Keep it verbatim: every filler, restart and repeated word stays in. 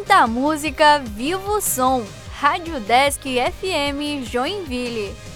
Muita música, vivo som. Rádio Desk F M Joinville.